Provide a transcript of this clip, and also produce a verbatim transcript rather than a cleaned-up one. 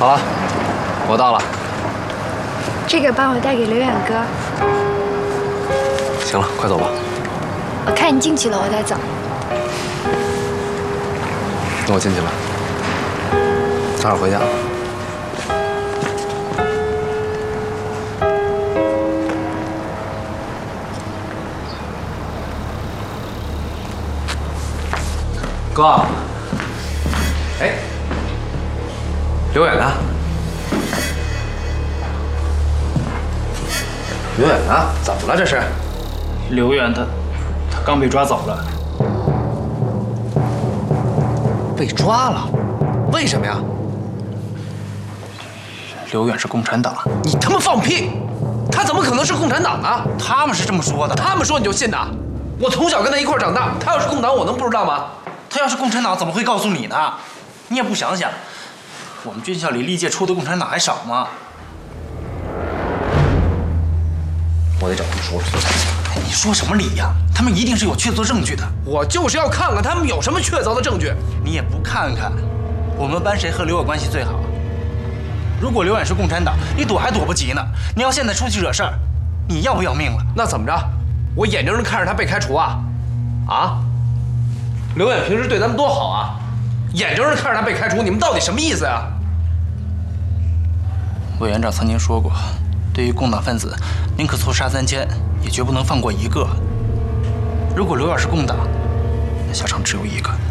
好了，我到了。 这个帮我带给刘远哥。 行了，快走吧。 我看你进去了，我再走。 那我进去了，早点回家。哥，哎，刘远呢？刘远呢？怎么了？这是？ 刘远他，他刚被抓走了。 被抓了？为什么呀？ 刘远是共产党。 你他妈放屁！他怎么可能是共产党呢？ 他们是这么说的。 他们说你就信呐？我从小跟他一块长大，他要是共党，我能不知道吗？ 他要是共产党，怎么会告诉你呢？你也不想想，我们军校里历届出的共产党还少吗？ 我得找他们说说。 你说什么理呀？他们一定是有确凿证据的。 我就是要看看他们有什么确凿的证据。 你也不看看，我们班谁和刘远关系最好？如果刘远是共产党，你躲还躲不及呢。你要现在出去惹事儿，你要不要命了？ 那怎么着？我眼睁睁看着他被开除啊？啊？刘远平时对咱们多好啊，眼睁睁看着他被开除，你们到底什么意思呀？ 委员长曾经说过，对于共党分子，宁可错杀三千，也绝不能放过一个。如果刘远是共党，那下场只有一个。